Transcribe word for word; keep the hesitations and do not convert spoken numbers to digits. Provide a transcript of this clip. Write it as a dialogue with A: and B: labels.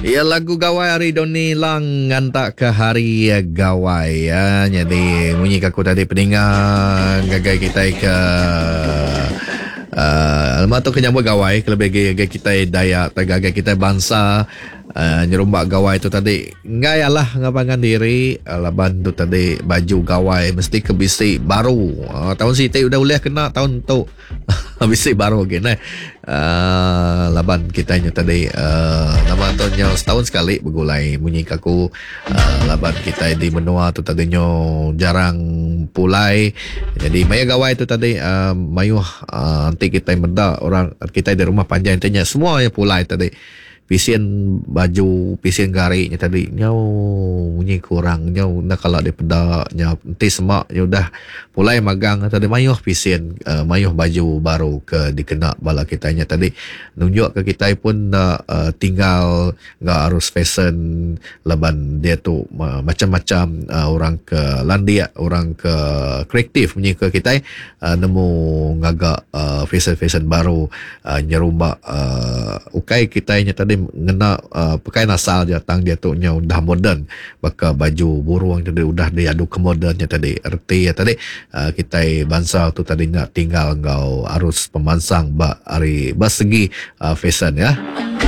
A: Ya lagu gawai hari Doni lang ngantak ke hari uh, gawai ya. Jadi bunyi aku tadi pendengar gagai kita ke uh, alamat tu kenyambut gawai kelebih gagai kita daya gagai kita bangsa uh, nyerumbak gawai tu tadi ngayalah ngapangan diri uh, laban tu tadi baju gawai mesti kebisi baru uh, tahun siti udah boleh kena tahun tu bisi baru gini uh, laban kitanya tadi uh, nama tahunnya setahun sekali bergulai bunyi kaku uh, laban kita di menua tu tadinya jarang pulai jadi maya gawai tu tadi uh, mayuh uh, nanti kita menda orang kita di rumah panjang tanya semua yang pulai tadi pisian baju pisian gariknya tadi nyau bunyi kurang nyau nak kalau dia pedak nyau nanti semak ya udah mulai magang tadi mayuh pisian uh, mayuh baju baru ke dikena bala kitanya tadi nunjuk ke kita pun nak uh, tinggal nggak harus fashion leban dia tu uh, macam-macam uh, orang ke landia orang ke kreatif bunyi ke kita uh, nemu ngagak uh, fashion-fashion baru uh, nyerumbak uh, ukai kitanya tadi ngena uh, pakaian asal dia tang dia tu nya udah modern baka baju buruang tadi udah diadu ke modernnya tadi erti ya tadi uh, kita bangsa tu tadi nak tinggal ngau harus pemansang ba hari basegi uh, fashion ya.